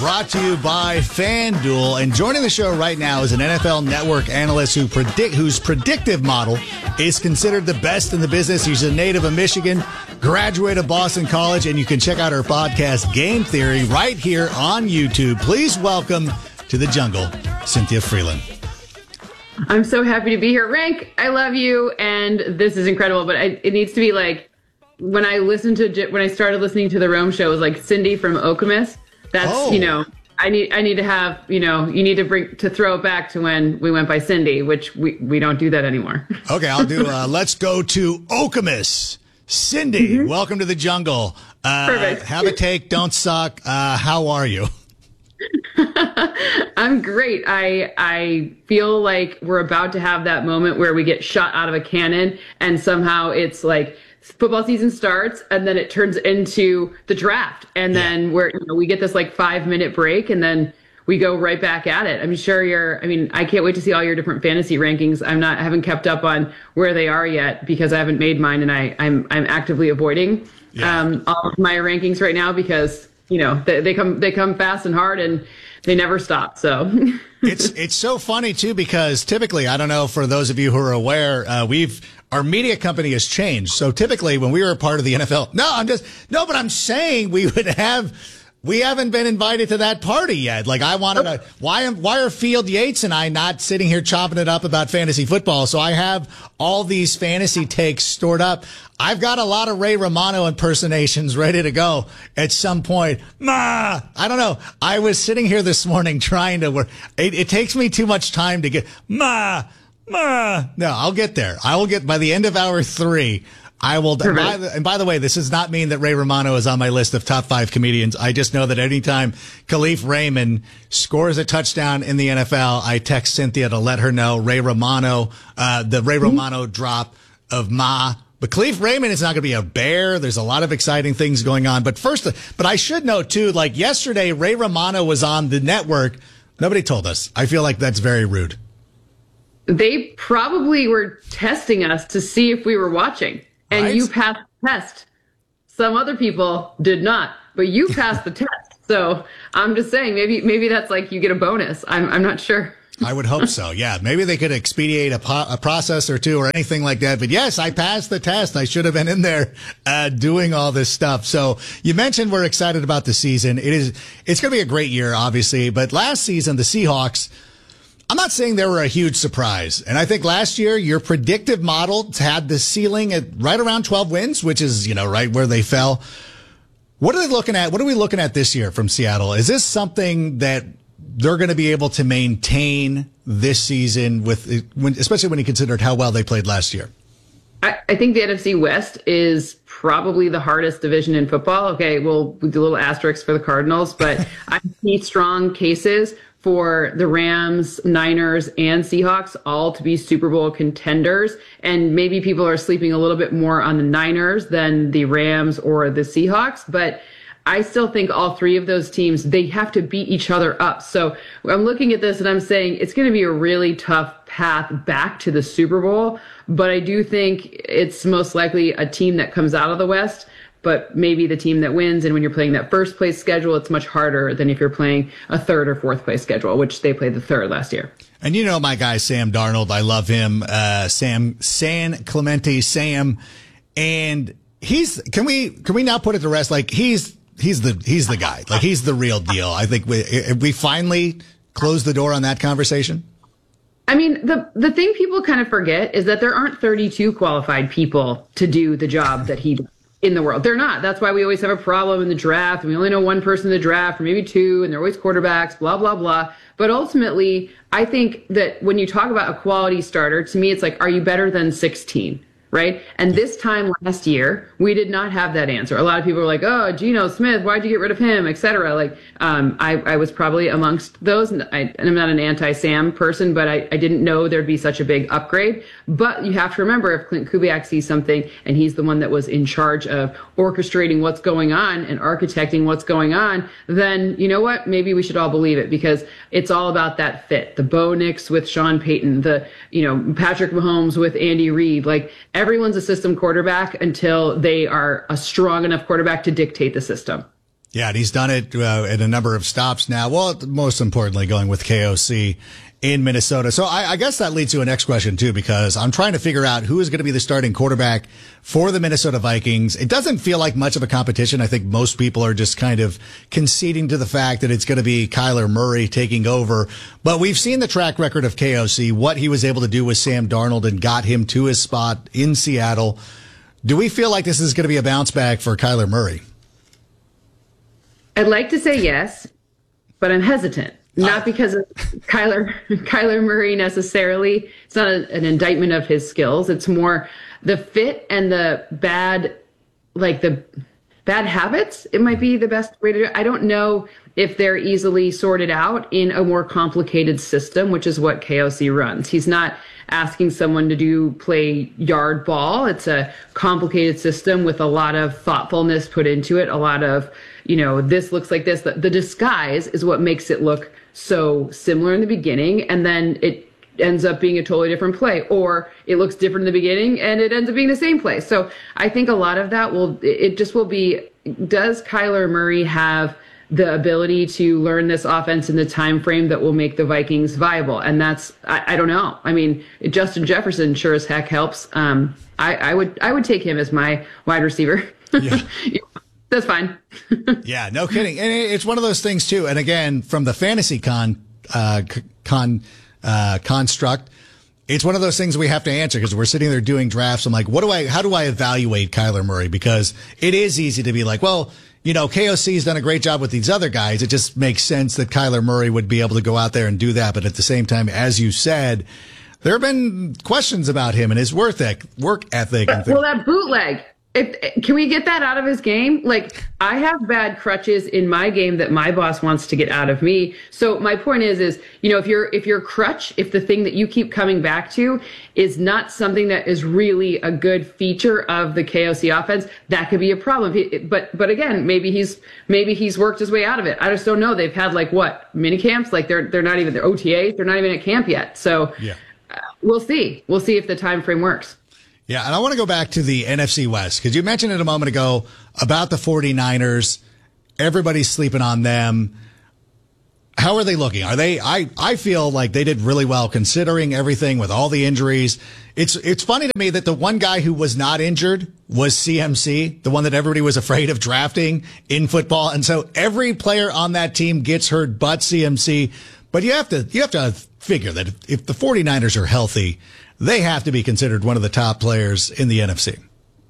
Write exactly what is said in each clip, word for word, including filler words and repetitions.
Brought to you by FanDuel. And joining the show right now is an N F L Network analyst who predict whose predictive model is considered the best in the business. He's a native of Michigan, graduate of Boston College, and you can check out her podcast, Game Theory, right here on YouTube. Please welcome to the jungle, Cynthia Frelund. I'm so happy to be here. Rank, I love you, and this is incredible, but I, it needs to be like, when I listened to, when I started listening to the Rome show, it was like Cindy from Okemos. That's, oh. you know, I need I need to have, you know, you need to bring to throw it back to when we went by Cindy, which we, we don't do that anymore. Okay, I'll do, uh, let's go to Okemos. Cindy, mm-hmm. Welcome to the jungle. Uh, Perfect. Have a take, don't suck. Uh, how are you? I'm great. I I feel like we're about to have that moment where we get shot out of a cannon and somehow it's like, football season starts and then it turns into the draft. And then yeah. we're, you know, we get this like five minute break and then we go right back at it. I'm sure you're, I mean, I can't wait to see all your different fantasy rankings. I'm not, I haven't kept up on where they are yet because I haven't made mine and I, I'm, I'm actively avoiding yeah. um, all of my rankings right now because, you know, they, they come, they come fast and hard and they never stop. So it's, it's so funny too, because typically, I don't know, for those of you who are aware, uh, we've, our media company has changed. So typically when we were a part of the N F L, no, I'm just, no, but I'm saying we would have, we haven't been invited to that party yet. Like I wanted to, why am, why are Field Yates and I not sitting here chopping it up about fantasy football? So I have all these fantasy takes stored up. I've got a lot of Ray Romano impersonations ready to go at some point. Ma, I don't know. I was sitting here this morning trying to work. It, it takes me too much time to get, ma, ma. No, I'll get there. I will get by the end of hour three. I will. By the, and by the way, this does not mean that Ray Romano is on my list of top five comedians. I just know that anytime Khalif Raymond scores a touchdown in the N F L, I text Cynthia to let her know Ray Romano, uh, the Ray Romano mm-hmm. drop of Ma. But Khalif Raymond is not going to be a bear. There's a lot of exciting things going on. But first, but I should note too, like yesterday, Ray Romano was on the network. Nobody told us. I feel like that's very rude. They probably were testing us to see if we were watching. And right? You passed the test. Some other people did not, but you passed the test. So I'm just saying, maybe maybe that's like you get a bonus. I'm I'm not sure. I would hope so. Yeah, maybe they could expedite a, po- a process or two or anything like that. But yes, I passed the test. I should have been in there uh, doing all this stuff. So you mentioned we're excited about the season. It is. It's going to be a great year, obviously. But last season, the Seahawks, I'm not saying they were a huge surprise. And I think last year, your predictive model had the ceiling at right around twelve wins, which is, you know, right where they fell. What are they looking at? What are we looking at this year from Seattle? Is this something that they're going to be able to maintain this season with, especially when you considered how well they played last year? I, I think the N F C West is probably the hardest division in football. Okay, we'll, we'll do a little asterisk for the Cardinals, but I see strong cases for the Rams, Niners, and Seahawks all to be Super Bowl contenders. And maybe people are sleeping a little bit more on the Niners than the Rams or the Seahawks. But I still think all three of those teams, they have to beat each other up. So I'm looking at this and I'm saying it's going to be a really tough path back to the Super Bowl. But I do think it's most likely a team that comes out of the West, but maybe the team that wins. And when you're playing that first place schedule, it's much harder than if you're playing a third or fourth place schedule, which they played the third last year. And you know my guy, Sam Darnold. I love him. Uh, Sam, San Clemente, Sam. And he's, can we, can we now put it to rest? Like he's, he's the, he's the guy. Like he's the real deal. I think we, we finally closed the door on that conversation. I mean, the the thing people kind of forget is that there aren't thirty-two qualified people to do the job that he does in the world. They're not. That's why we always have a problem in the draft. We only know one person in the draft, or maybe two, and they're always quarterbacks, blah, blah, blah. But ultimately, I think that when you talk about a quality starter, to me, it's like, are you better than sixteen? Right? And this time last year, we did not have that answer. A lot of people were like, oh, Geno Smith, why'd you get rid of him, et cetera. Like, um, I, I was probably amongst those. And, I, and I'm not an anti-Sam person, but I, I didn't know there'd be such a big upgrade. But you have to remember, if Clint Kubiak sees something and he's the one that was in charge of orchestrating what's going on and architecting what's going on, then you know what? Maybe we should all believe it, because it's all about that fit. The Bo Nix with Sean Payton, the, you know, Patrick Mahomes with Andy Reid, like, everyone's a system quarterback until they are a strong enough quarterback to dictate the system. Yeah, and he's done it uh, in a number of stops now. Well, most importantly, going with K O C in Minnesota. So I, I guess that leads to a next question, too, because I'm trying to figure out who is going to be the starting quarterback for the Minnesota Vikings. It doesn't feel like much of a competition. I think most people are just kind of conceding to the fact that it's going to be Kyler Murray taking over. But we've seen the track record of K O C, what he was able to do with Sam Darnold and got him to his spot in Seattle. Do we feel like this is going to be a bounce back for Kyler Murray? I'd like to say yes, but I'm hesitant. Not because of Kyler Kyler Murray necessarily. It's not a, an indictment of his skills. It's more the fit and the bad, like the bad habits. It might be the best way to do it. I don't know if they're easily sorted out in a more complicated system, which is what K O C runs. He's not asking someone to do play yard ball. It's a complicated system with a lot of thoughtfulness put into it. A lot of, you know, this looks like this. The, the disguise is what makes it look so similar in the beginning, and then it ends up being a totally different play, or it looks different in the beginning and it ends up being the same play. So I think a lot of that will, it just will be, does Kyler Murray have the ability to learn this offense in the time frame that will make the Vikings viable? And that's, I, I don't know. I mean, Justin Jefferson sure as heck helps. Um, I, I would, I would take him as my wide receiver. Yeah. That's fine. Yeah, no kidding. And it's one of those things too. And again, from the fantasy con, uh, con, uh, construct, it's one of those things we have to answer because we're sitting there doing drafts. I'm like, what do I, how do I evaluate Kyler Murray? Because it is easy to be like, well, you know, K O C's done a great job with these other guys. It just makes sense that Kyler Murray would be able to go out there and do that. But at the same time, as you said, there have been questions about him and his work ethic, work ethic. And well, that bootleg. If, can we get that out of his game? Like, I have bad crutches in my game that my boss wants to get out of me. So my point is, is, you know, if your, if your crutch, if the thing that you keep coming back to is not something that is really a good feature of the K O C offense, that could be a problem. But, but again, maybe he's, maybe he's worked his way out of it. I just don't know. They've had like what, mini camps? Like they're, they're not even, they're O T As. They're not even at camp yet. So yeah. uh, we'll see. We'll see if the time frame works. Yeah, and I want to go back to the N F C West because you mentioned it a moment ago about the 49ers. Everybody's sleeping on them. How are they looking? Are they? I, I feel like they did really well considering everything with all the injuries. It's it's funny to me that the one guy who was not injured was C M C, the one that everybody was afraid of drafting in football. And so every player on that team gets hurt but C M C. But you have to you have to figure that if, if the 49ers are healthy, they have to be considered one of the top players in the N F C.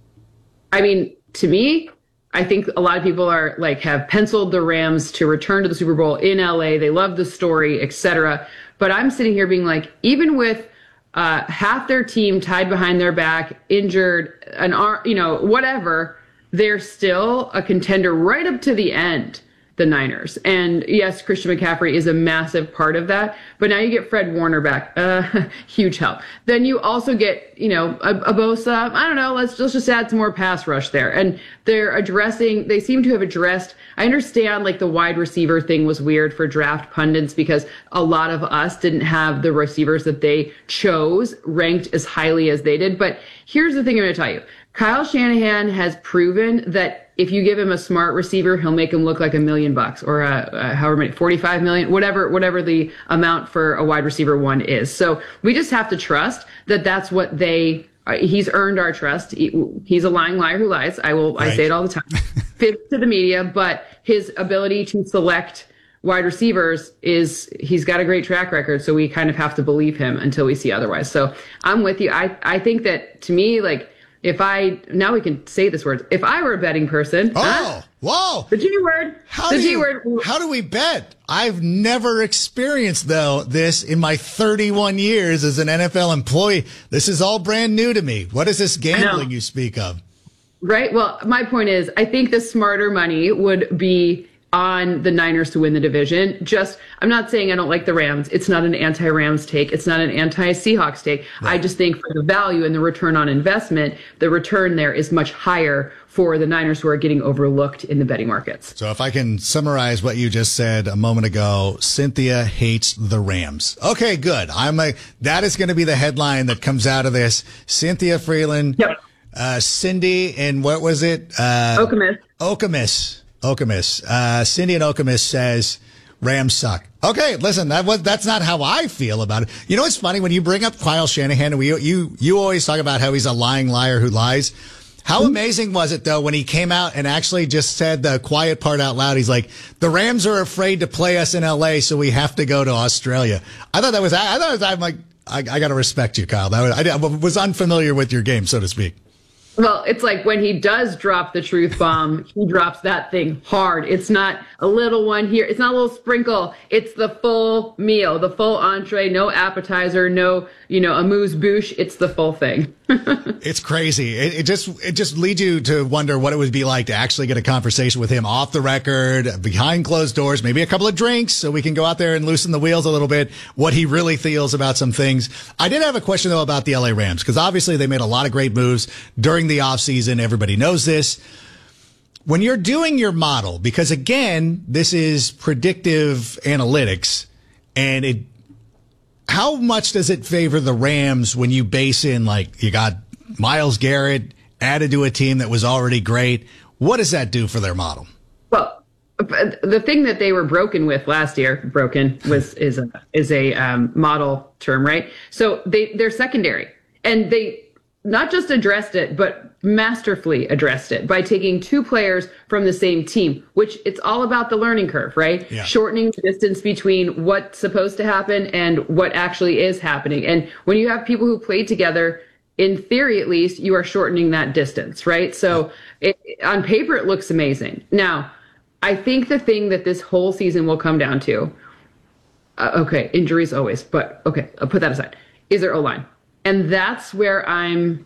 I mean, to me, I think a lot of people are like have penciled the Rams to return to the Super Bowl in L A. They love the story, et cetera. But I'm sitting here being like, even with uh, half their team tied behind their back, injured, an arm, you know, whatever, they're still a contender right up to the end. The Niners. And yes, Christian McCaffrey is a massive part of that, but now you get Fred Warner back. Uh, huge help. Then you also get, you know, a, a Bosa. I don't know. Let's, let's just add some more pass rush there. And they're addressing, they seem to have addressed, I understand like the wide receiver thing was weird for draft pundits because a lot of us didn't have the receivers that they chose ranked as highly as they did. But here's the thing I'm going to tell you. Kyle Shanahan has proven that if you give him a smart receiver, he'll make him look like a million bucks or uh, uh, however many, forty-five million, whatever, whatever the amount for a wide receiver one is. So we just have to trust that that's what they, uh, he's earned our trust. He, he's a lying liar who lies. I will, right. I say it all the time. Fits to the media, but his ability to select wide receivers is, he's got a great track record. So we kind of have to believe him until we see otherwise. So I'm with you. I, I think that to me, like, if I, now we can say this word, if I were a betting person. Oh, huh? Whoa. The G word. How the do G you, word. How do we bet? I've never experienced, though, this in my thirty-one years as an N F L employee. This is all brand new to me. What is this gambling you speak of? Right. Well, my point is, I think the smarter money would be on the Niners to win the division. Just, I'm not saying I don't like the Rams. It's not an anti-Rams take. It's not an anti-Seahawks take. Right. I just think for the value and the return on investment, the return there is much higher for the Niners who are getting overlooked in the betting markets. So if I can summarize what you just said a moment ago, Cynthia hates the Rams. Okay, good. I'm a, that is going to be the headline that comes out of this. Cynthia Freeland, yep. uh, Cindy, and what was it? Uh, Okemos. Okemos. Okamus. Uh, Cindy and Okamus says Rams suck. Okay, listen, that was that's not how I feel about it. You know what's funny? When you bring up Kyle Shanahan, and we you you always talk about how he's a lying liar who lies. How amazing was it, though, when he came out and actually just said the quiet part out loud? He's like, the Rams are afraid to play us in L A, so we have to go to Australia. I thought that was, I thought it was, I'm like, I, I got to respect you, Kyle. That was, I, I was unfamiliar with your game, so to speak. Well, it's like when he does drop the truth bomb, he drops that thing hard. It's not a little one here. It's not a little sprinkle. It's the full meal, the full entree, no appetizer, no, you know, amuse-bouche. It's the full thing. It's crazy. It, it just it just leads you to wonder what it would be like to actually get a conversation with him off the record, behind closed doors, maybe a couple of drinks so we can go out there and loosen the wheels a little bit, what he really feels about some things. I did have a question, though, about the L A Rams, because obviously they made a lot of great moves during the offseason. Everybody knows this. When you're doing your model, because, again, this is predictive analytics, and it how much does it favor the Rams when you base in, like, you got Myles Garrett added to a team that was already great? What does that do for their model? Well, the thing that they were broken with last year, broken was is a is a um, model term, right? So they they're secondary, and they not just addressed it, but masterfully addressed it by taking two players from the same team, which it's all about the learning curve, right? Yeah. Shortening the distance between what's supposed to happen and what actually is happening. And when you have people who play together, in theory, at least, you are shortening that distance, right? So it, on paper, it looks amazing. Now, I think the thing that this whole season will come down to, uh, okay, injuries always, but okay, I'll put that aside, is their O-line. And that's where I'm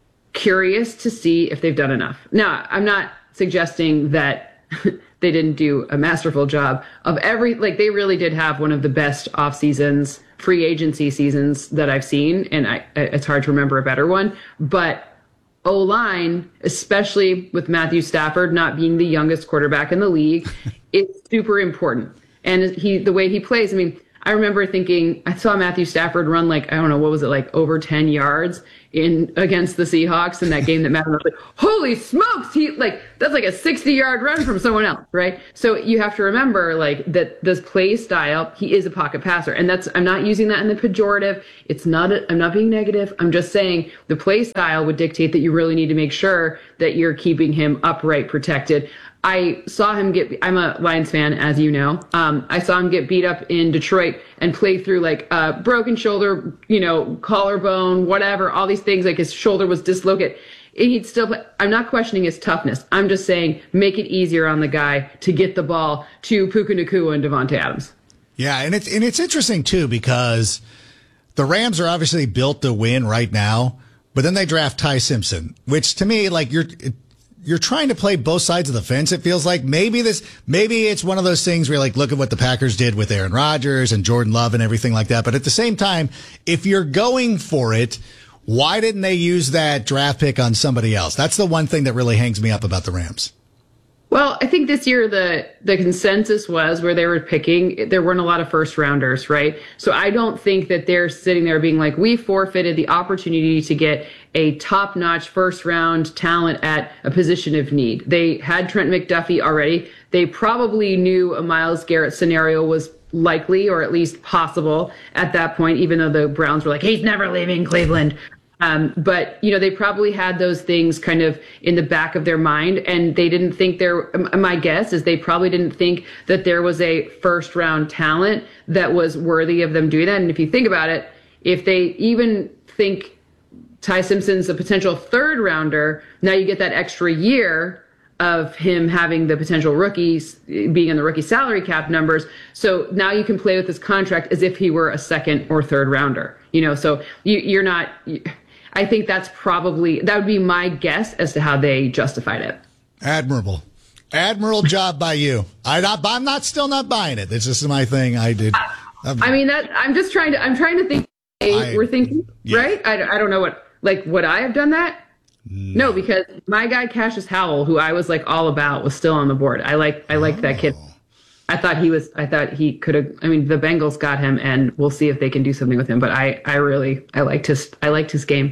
curious to see if they've done enough. Now, I'm not suggesting that they didn't do a masterful job of every, like they really did have one of the best off seasons, free agency seasons that I've seen. And I, it's hard to remember a better one, but O-line, especially with Matthew Stafford not being the youngest quarterback in the league, it's super important. And he, the way he plays, I mean, I remember thinking, I saw Matthew Stafford run like, I don't know, what was it, like over ten yards in against the Seahawks in that game that mattered. I was like, holy smokes, he like, that's like a sixty yard run from someone else, right? So you have to remember like that this play style, he is a pocket passer. And that's, I'm not using that in the pejorative. It's not, a, I'm not being negative. I'm just saying the play style would dictate that you really need to make sure that you're keeping him upright, protected. I saw him get, I'm a Lions fan, as you know. Um, I saw him get beat up in Detroit and play through like a broken shoulder, you know, collarbone, whatever, all these things, like his shoulder was dislocated. He'd still play. I'm not questioning his toughness. I'm just saying make it easier on the guy to get the ball to Puka Nacua and Devontae Adams. Yeah, and it's, and it's interesting, too, because the Rams are obviously built to win right now, but then they draft Ty Simpson, which to me, like, you're... It, You're trying to play both sides of the fence. It feels like maybe this, maybe it's one of those things where you're like, look at what the Packers did with Aaron Rodgers and Jordan Love and everything like that. But at the same time, if you're going for it, why didn't they use that draft pick on somebody else? That's the one thing that really hangs me up about the Rams. Well, I think this year the the consensus was where they were picking, there weren't a lot of first rounders, right? So I don't think that they're sitting there being like, we forfeited the opportunity to get a top-notch first round talent at a position of need. They had Trent McDuffie already. They probably knew a Myles Garrett scenario was likely or at least possible at that point, even though the Browns were like, he's never leaving Cleveland. Um, but, you know, they probably had those things kind of in the back of their mind, and they didn't think there, my guess is they probably didn't think that there was a first round talent that was worthy of them doing that. And if you think about it, if they even think Ty Simpson's a potential third rounder, now you get that extra year of him having the potential rookies being in the rookie salary cap numbers. So now you can play with this contract as if he were a second or third rounder, you know, so you, you're not, you, I think that's probably, that would be my guess as to how they justified it. Admirable. Admirable job by you. I not, I'm not still not buying it. This is my thing. I did. I mean, that I'm just trying to, I'm trying to think, hey, I, we're thinking, yeah. right? I, I don't know what, like, would I have done that? No. no, because my guy Cassius Howell, who I was like all about, was still on the board. I like, I liked oh. that kid. I thought he was, I thought he could have, I mean, the Bengals got him, and we'll see if they can do something with him. But I, I really, I liked his, I liked his game.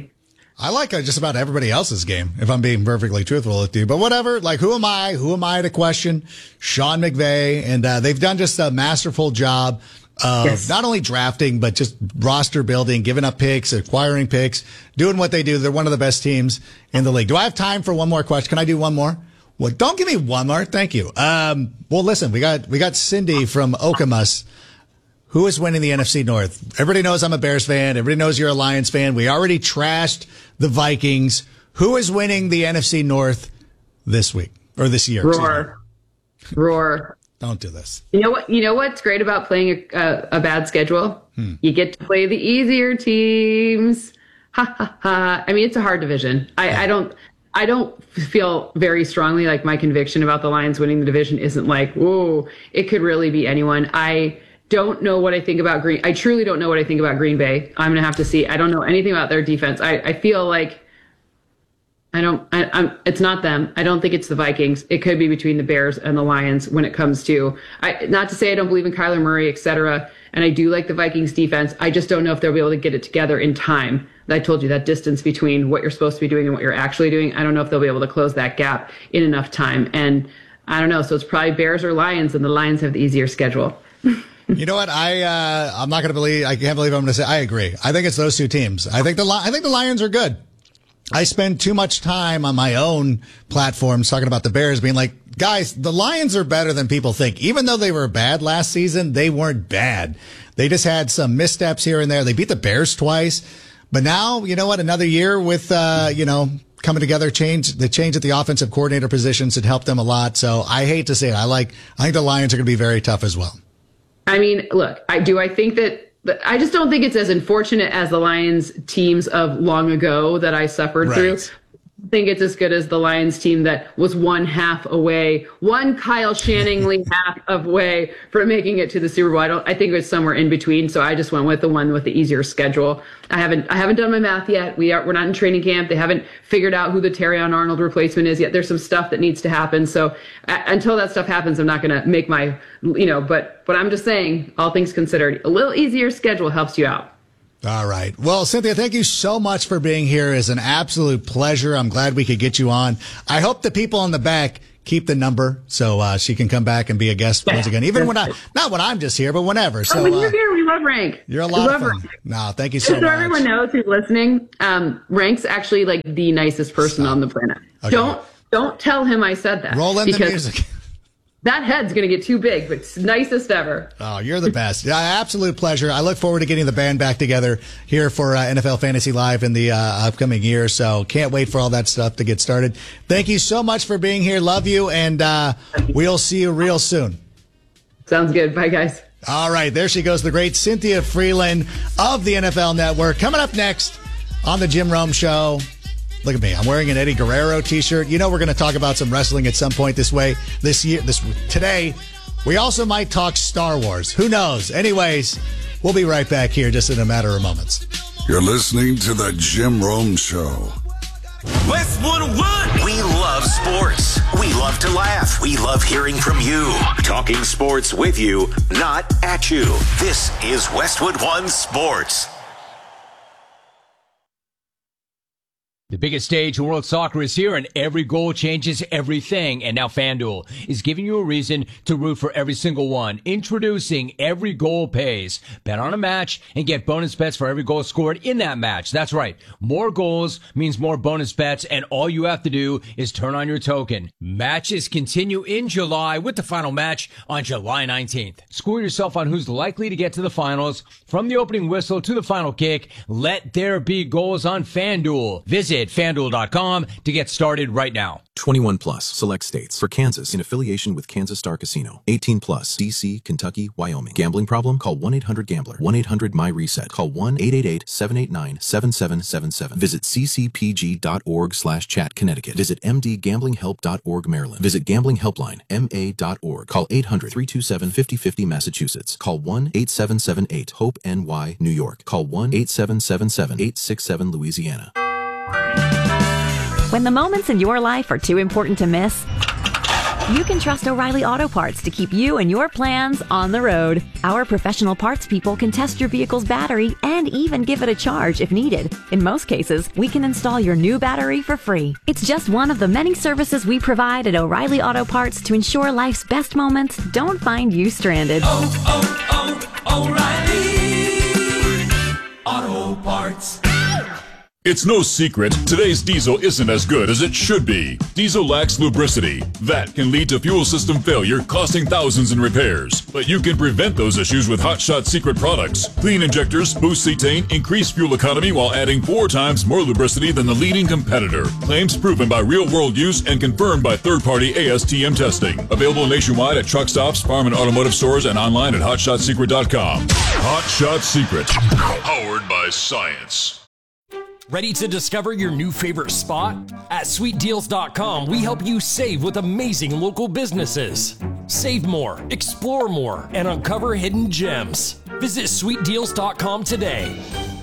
I like uh, just about everybody else's game, if I'm being perfectly truthful with you. But whatever, like, who am I? Who am I to question Sean McVay? And uh, they've done just a masterful job of yes. not only drafting, but just roster building, giving up picks, acquiring picks, doing what they do. They're one of the best teams in the league. Do I have time for one more question? Can I do one more? Well, don't give me one more. Thank you. Um, well, listen, we got we got Cindy from Okemos. Who is winning the N F C North? Everybody knows I'm a Bears fan. Everybody knows you're a Lions fan. We already trashed the Vikings. Who is winning the N F C North this week or this year? Roar. Roar. Don't do this. You know what? You know what's great about playing a, a, a bad schedule? Hmm. You get to play the easier teams. Ha ha ha. I mean, it's a hard division. I, yeah. I don't. I don't feel very strongly like my conviction about the Lions winning the division isn't like, whoa, it could really be anyone. I don't know what I think about Green. I truly don't know what I think about Green Bay. I'm going to have to see. I don't know anything about their defense. I, I feel like I don't, I, I'm, it's not them. I don't think it's the Vikings. It could be between the Bears and the Lions when it comes to, I, not to say I don't believe in Kyler Murray, et cetera. And I do like the Vikings defense. I just don't know if they'll be able to get it together in time. I told you that distance between what you're supposed to be doing and what you're actually doing. I don't know if they'll be able to close that gap in enough time. And I don't know. So it's probably Bears or Lions, and the Lions have the easier schedule. You know what? I uh, I'm not going to believe. I can't believe I'm going to say. I agree. I think it's those two teams. I think the I think the Lions are good. I spend too much time on my own platforms talking about the Bears, being like, guys, the Lions are better than people think. Even though they were bad last season, they weren't bad. They just had some missteps here and there. They beat the Bears twice. But now, you know what? Another year with, uh, you know, coming together, change the change at the offensive coordinator positions had helped them a lot. So I hate to say it. I like, I think the Lions are going to be very tough as well. I mean, look, I do. I think that I just don't think it's as unfortunate as the Lions teams of long ago that I suffered right. through. I think it's as good as the Lions team that was one half away, one Kyle Shannonly half of way from making it to the Super Bowl. I don't. I think it was somewhere in between. So I just went with the one with the easier schedule. I haven't. I haven't done my math yet. We are. We're not in training camp. They haven't figured out who the Terrion Arnold replacement is yet. There's some stuff that needs to happen. So uh, until that stuff happens, I'm not going to make my. You know. But but I'm just saying, all things considered, a little easier schedule helps you out. All right. Well, Cynthia, thank you so much for being here. It's an absolute pleasure. I'm glad we could get you on. I hope the people in the back keep the number so uh, she can come back and be a guest once again. Even when I, not when I'm just here, but whenever. So oh, when you're uh, here, we love Rank. You're a lot of fun. Rank. No, thank you so Just much. So everyone knows who's listening, um, Rank's actually like the nicest person Stop. on the planet. Okay. Don't don't tell him I said that. Roll in the music. That head's going to get too big, but it's nicest ever. Oh, you're the best. Yeah, absolute pleasure. I look forward to getting the band back together here for uh, N F L Fantasy Live in the uh, upcoming year. So can't wait for all that stuff to get started. Thank you so much for being here. Love you. And uh, we'll see you real soon. Sounds good. Bye, guys. All right. There she goes, the great Cynthia Frelund of the N F L Network. Coming up next on the Jim Rome Show. Look at me. I'm wearing an Eddie Guerrero t-shirt. You know we're going to talk about some wrestling at some point this way, this year, this today. We also might talk Star Wars. Who knows? Anyways, we'll be right back here just in a matter of moments. You're listening to the Jim Rome Show. Westwood One. We love sports. We love to laugh. We love hearing from you. Talking sports with you, not at you. This is Westwood One Sports. The biggest stage in world soccer is here, and every goal changes everything. And now FanDuel is giving you a reason to root for every single one. Introducing Every Goal Pays. Bet on a match and get bonus bets for every goal scored in that match. That's right. More goals means more bonus bets, and all you have to do is turn on your token. Matches continue in July with the final match on July nineteenth. Score yourself on who's likely to get to the finals. From the opening whistle to the final kick, let there be goals on FanDuel. Visit FanDuel dot com to get started right now. twenty-one plus, select states. For Kansas, in affiliation with Kansas Star Casino. eighteen plus, D C, Kentucky, Wyoming. Gambling problem? Call one eight hundred gambler. one eight hundred my reset. Call one eight eight eight, seven eight nine, seven seven seven seven. Visit ccpg.org slash chat Connecticut. Visit mdgamblinghelp dot org Maryland. Visit Gambling Helpline, M A dot org. Call eight hundred, three two seven, five oh five oh Massachusetts. Call one eight seven seven eight, HOPE N Y, New York. Call one eight seven seven seven, eight six seven Louisiana. When the moments in your life are too important to miss, You can trust O'Reilly Auto Parts to keep you and your plans on the road. Our professional parts people can test your vehicle's battery and even give it a charge if needed. In most cases, we can install your new battery for free. It's just one of the many services we provide at O'Reilly Auto Parts to ensure life's best moments don't find you stranded. Oh, oh, oh, O'Reilly Auto Parts. It's no secret, today's diesel isn't as good as it should be. Diesel lacks lubricity. That can lead to fuel system failure, costing thousands in repairs. But you can prevent those issues with Hot Shot Secret products. Clean injectors, boost cetane, increase fuel economy while adding four times more lubricity than the leading competitor. Claims proven by real-world use and confirmed by third-party A S T M testing. Available nationwide at truck stops, farm and automotive stores, and online at hot shot secret dot com. Hot Shot Secret. Powered by science. Ready to discover your new favorite spot? At sweet deals dot com, we help you save with amazing local businesses. Save more, explore more, and uncover hidden gems. Visit sweet deals dot com today.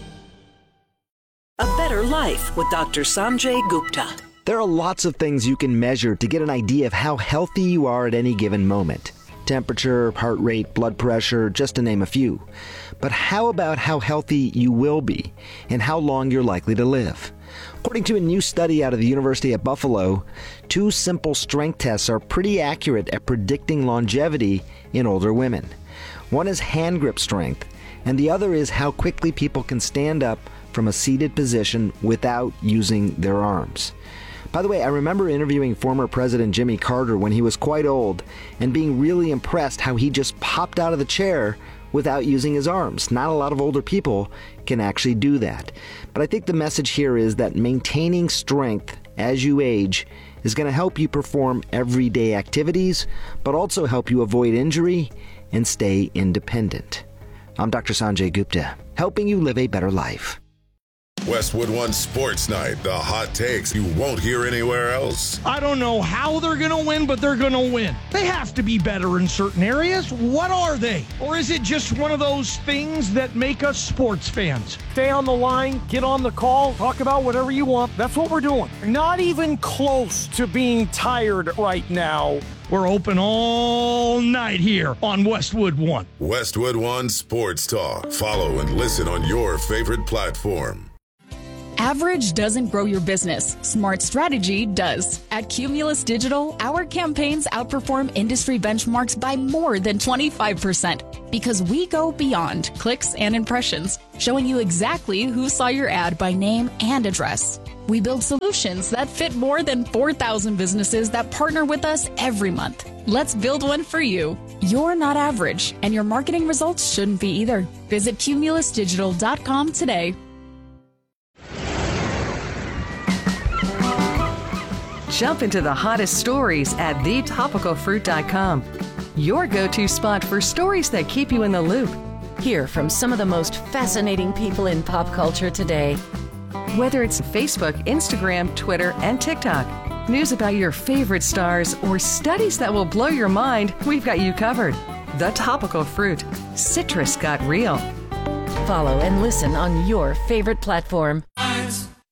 A Better Life with Doctor Sanjay Gupta. There are lots of things you can measure to get an idea of how healthy you are at any given moment. Temperature, heart rate, blood pressure, just to name a few. But how about how healthy you will be and how long you're likely to live? According to a new study out of the University of Buffalo, two simple strength tests are pretty accurate at predicting longevity in older women. One is hand grip strength, and the other is how quickly people can stand up from a seated position without using their arms. By the way, I remember interviewing former President Jimmy Carter when he was quite old and being really impressed how he just popped out of the chair without using his arms. Not a lot of older people can actually do that. But I think the message here is that maintaining strength as you age is going to help you perform everyday activities, but also help you avoid injury and stay independent. I'm Doctor Sanjay Gupta, helping you live a better life. Westwood One Sports Night, the hot takes you won't hear anywhere else. I don't know how they're going to win, but they're going to win. They have to be better in certain areas. What are they? Or is it just one of those things that make us sports fans? Stay on the line, get on the call, talk about whatever you want. That's what we're doing. Not even close to being tired right now. We're open all night here on Westwood One. Westwood One Sports Talk. Follow and listen on your favorite platform. Average doesn't grow your business. Smart strategy does. At Cumulus Digital, our campaigns outperform industry benchmarks by more than twenty-five percent because we go beyond clicks and impressions, showing you exactly who saw your ad by name and address. We build solutions that fit more than four thousand businesses that partner with us every month. Let's build one for you. You're not average, and your marketing results shouldn't be either. Visit cumulus digital dot com today. Jump into the hottest stories at the topical fruit dot com. Your go-to spot for stories that keep you in the loop. Hear from some of the most fascinating people in pop culture today. Whether it's Facebook, Instagram, Twitter, and TikTok, news about your favorite stars, or studies that will blow your mind, we've got you covered. The Topical Fruit. Citrus got real. Follow and listen on your favorite platform. Eyes.